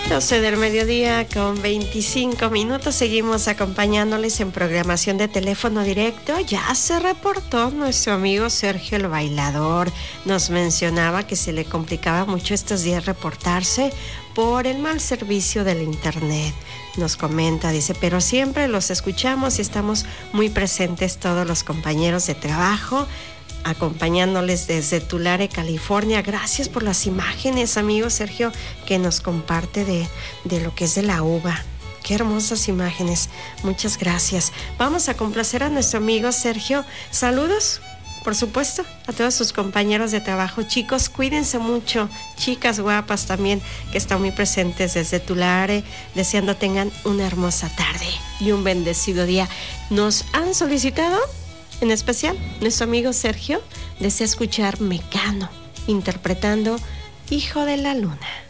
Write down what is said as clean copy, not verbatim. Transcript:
12 del mediodía con 25 minutos. Seguimos acompañándoles en programación de teléfono directo. Ya se reportó nuestro amigo Sergio el Bailador. Nos mencionaba que se le complicaba mucho estos días reportarse por el mal servicio del internet. Nos comenta, dice, pero siempre los escuchamos y estamos muy presentes todos los compañeros de trabajo, acompañándoles desde Tulare, California. Gracias por las imágenes, amigo Sergio, que nos comparte de lo que es de la uva. Qué hermosas imágenes. Muchas gracias. Vamos a complacer a nuestro amigo Sergio. Saludos, por supuesto, a todos sus compañeros de trabajo. Chicos, cuídense mucho. Chicas guapas también, que están muy presentes desde Tulare, deseando tengan una hermosa tarde y un bendecido día. Nos han solicitado, en especial, nuestro amigo Sergio desea escuchar Mecano interpretando Hijo de la Luna.